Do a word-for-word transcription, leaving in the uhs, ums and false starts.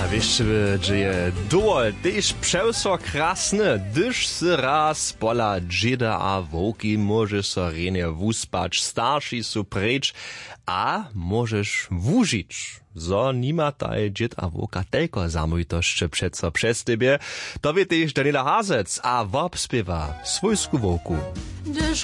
Wiesz, że je dowol, tyś přewso krasny, gdyż sy raz pola dżida a wołki możesz so renie wuspać, starsi su precz, a możesz wužić. Zo nima taj džid a wołka telko zamójtoszcze przeco przez tybie, to wie tyś Daniela Hazec, a wop spiewa swojsku wołku. Gdyż